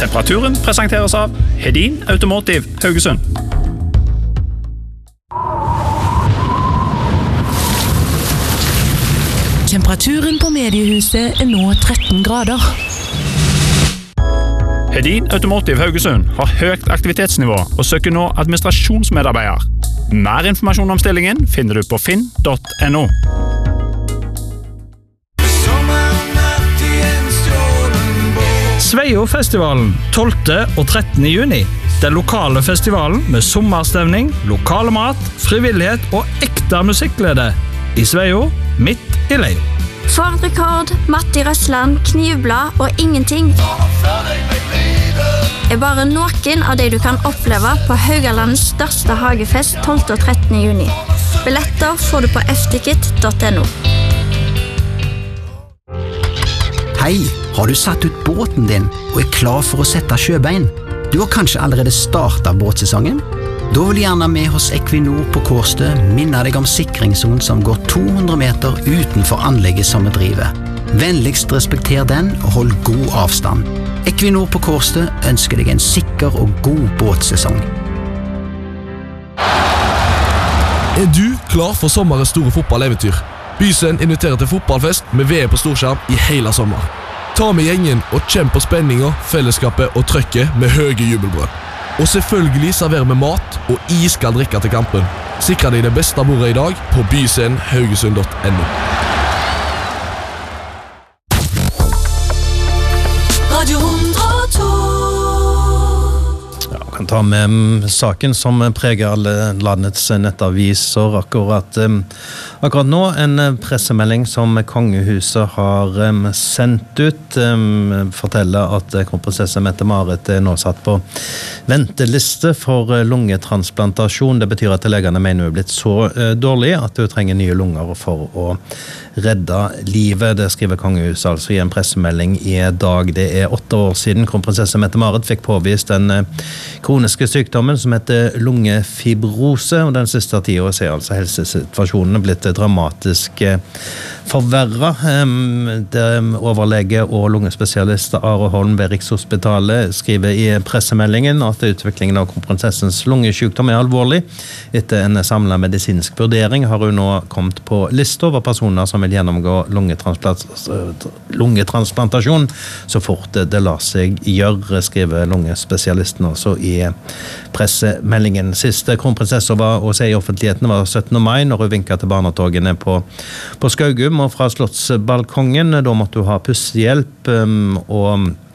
Temperaturen presenteres av Hedin Automotive Haugesund. Temperaturen på mediehuset nå 13 grader. Hedin Automotive Haugesund har høyt aktivitetsnivå og søker nå administrasjonsmedarbeider. Mer informasjon om stillingen finner du på finn.no. Sveio-festivalen 12. og 13. juni. Den lokale festivalen med sommerstevning, lokale mat, frivillighet og ekte musikkglede. I Sveio, midt i Leio. Ford Rekord, Matti Røsland, Knivblad og Ingenting bare noen av det du kan oppleve på Haugalandets største hagefest 12. og 13. juni. Billetter får du på fticket.no. Hei, har du satt ut båten din og klar for å sette sjøbein? Du har kanskje allerede startet båtsesongen? Da vil gjerne vi hos Equinor på Kårstø minne deg om sikringszonen som går 200 meter utenfor anlegget som vi driver. Vennligst respekter den og hold god avstand. Equinor på Kårstø ønsker deg en sikker og god båtsesong. Du klar for sommerens store fotballeventyr? Bysen inviterer til fotballfest med VM på storskjerm i hele sommer. Ta med gjengen og kjemp på spenninga, fellesskapet og trøkket med høye jubelbrød. Og selvfølgelig serverer vi mat og iskald drikke til kampen. Sikre deg det beste bordet i dag på bysenhaugesund.no. Radio 102. Ja, kan ta med saken som preger alle landets nettaviser akkurat nå. En pressemelding som Kongehuset har sendt ut forteller at kronprinsesse Mette-Marit nå satt på venteliste for lungetransplantasjon. Det betyr at legene mener hun er blitt så dårlig at hun trenger nye lunger for å redde livet. Det skriver Kongehuset altså i en pressemelding i dag. Det 8 år siden kronprinsesse Mette-Marit fikk påvist den kroniske sykdommen som heter lungefibrose, og den siste tiden er altså helsesituasjonen blitt dramatisk forverret. Overlege og lungespesialist Are Holm ved Rikshospitalet skriver i pressemeldingen at utviklingen av kronprinsessens lungesykdom alvorlig. Etter en samlet medisinsk vurdering har hun nå kommet på liste over personer som vil gjennomgå lungetransplantasjon så fort det lar seg gjøre, skriver lungespesialisten også i pressemeldingen. Siste kronprinsesse var å se i offentligheten var 17. mai når hun vinket til barnetogene på Skaugum og fra slottsbalkongen. Da måtte hun ha pustehjelp og